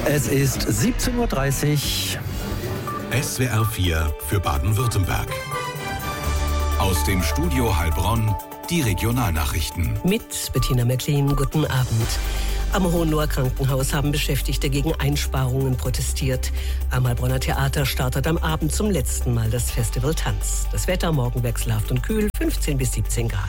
Es ist 17:30 Uhr. SWR 4 für Baden-Württemberg. Aus dem Studio Heilbronn die Regionalnachrichten. Mit Bettina McLean, guten Abend. Am Hohenloher Krankenhaus haben Beschäftigte gegen Einsparungen protestiert. Am Heilbronner Theater startet am Abend zum letzten Mal das Festival Tanz. Das Wetter morgen wechselhaft und kühl, 15 bis 17 Grad.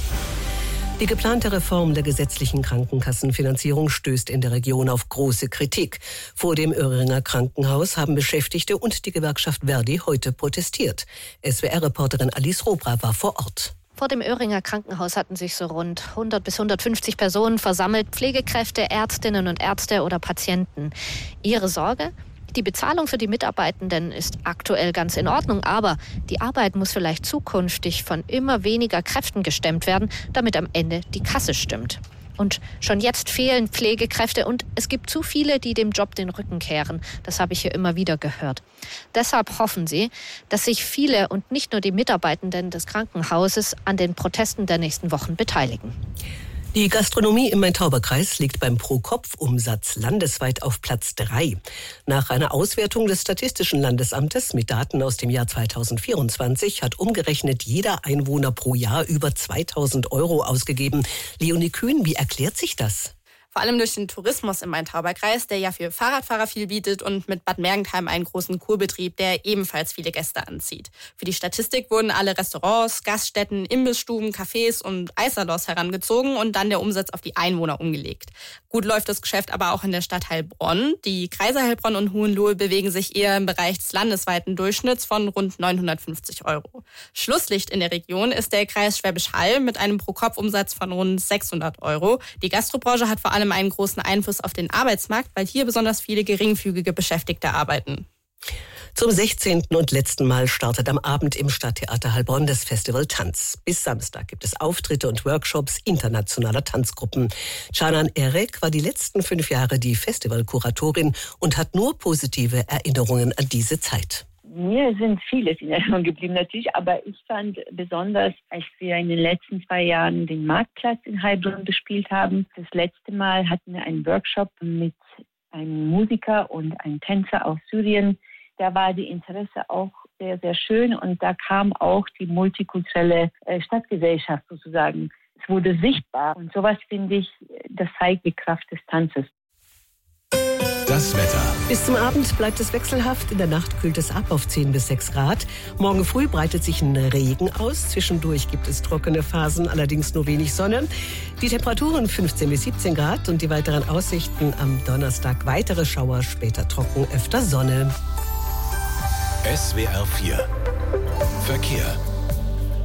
Die geplante Reform der gesetzlichen Krankenkassenfinanzierung stößt in der Region auf große Kritik. Vor dem Öhringer Krankenhaus haben Beschäftigte und die Gewerkschaft Verdi heute protestiert. SWR-Reporterin Alice Robra war vor Ort. Vor dem Öhringer Krankenhaus hatten sich so rund 100 bis 150 Personen versammelt, Pflegekräfte, Ärztinnen und Ärzte oder Patienten. Ihre Sorge? Die Bezahlung für die Mitarbeitenden ist aktuell ganz in Ordnung, aber die Arbeit muss vielleicht zukünftig von immer weniger Kräften gestemmt werden, damit am Ende die Kasse stimmt. Und schon jetzt fehlen Pflegekräfte und es gibt zu viele, die dem Job den Rücken kehren. Das habe ich hier immer wieder gehört. Deshalb hoffen sie, dass sich viele und nicht nur die Mitarbeitenden des Krankenhauses an den Protesten der nächsten Wochen beteiligen. Die Gastronomie im Main-Tauber-Kreis liegt beim Pro-Kopf-Umsatz landesweit auf Platz 3. Nach einer Auswertung des Statistischen Landesamtes mit Daten aus dem Jahr 2024 hat umgerechnet jeder Einwohner pro Jahr über 2.000 € ausgegeben. Leonie Kühn, wie erklärt sich das? Vor allem durch den Tourismus im Main-Tauber-Kreis, der ja für Fahrradfahrer viel bietet und mit Bad Mergentheim einen großen Kurbetrieb, der ebenfalls viele Gäste anzieht. Für die Statistik wurden alle Restaurants, Gaststätten, Imbissstuben, Cafés und Eissalons herangezogen und dann der Umsatz auf die Einwohner umgelegt. Gut läuft das Geschäft aber auch in der Stadt Heilbronn. Die Kreise Heilbronn und Hohenlohe bewegen sich eher im Bereich des landesweiten Durchschnitts von rund 950 €. Schlusslicht in der Region ist der Kreis Schwäbisch Hall mit einem Pro-Kopf-Umsatz von rund 600 €. Die Gastrobranche hat vor allem einen großen Einfluss auf den Arbeitsmarkt, weil hier besonders viele geringfügige Beschäftigte arbeiten. Zum 16. und letzten Mal startet am Abend im Stadttheater Heilbronn das Festival Tanz. Bis Samstag gibt es Auftritte und Workshops internationaler Tanzgruppen. Canan Erek war die letzten 5 Jahre die Festivalkuratorin und hat nur positive Erinnerungen an diese Zeit. Mir sind vieles in Erinnerung geblieben natürlich, aber ich fand besonders, als wir in den letzten 2 Jahren den Marktplatz in Heilbronn bespielt haben. Das letzte Mal hatten wir einen Workshop mit einem Musiker und einem Tänzer aus Syrien. Da war die Interesse auch sehr, sehr schön und da kam auch die multikulturelle Stadtgesellschaft sozusagen. Es wurde sichtbar und sowas finde ich, das zeigt die Kraft des Tanzes. Das Wetter. Bis zum Abend bleibt es wechselhaft. In der Nacht kühlt es ab auf 10 bis 6 Grad. Morgen früh breitet sich ein Regen aus. Zwischendurch gibt es trockene Phasen, allerdings nur wenig Sonne. Die Temperaturen 15 bis 17 Grad und die weiteren Aussichten am Donnerstag weitere Schauer, später trocken, öfter Sonne. SWR 4 Verkehr.